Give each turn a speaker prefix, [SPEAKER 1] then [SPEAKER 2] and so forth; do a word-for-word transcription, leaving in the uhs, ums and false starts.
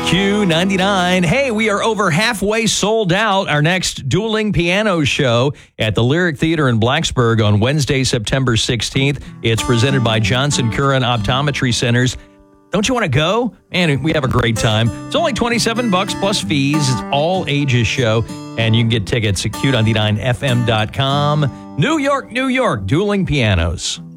[SPEAKER 1] Q ninety-nine. Hey, we are over halfway sold out. Our next dueling piano show at the Lyric Theater in Blacksburg on Wednesday, September sixteenth. It's presented by Johnson Curran Optometry Centers. Don't you want to go? Man, we have a great time. It's only twenty-seven bucks plus fees. It's all ages show, and you can get tickets at Q ninety-nine F M dot com. New York, New York, dueling pianos.